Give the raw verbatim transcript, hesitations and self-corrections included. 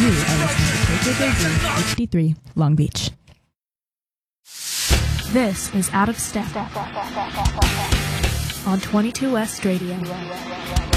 You are listening to K K J Z H D three Long Beach. This is Out of Step on twenty-two West Radio.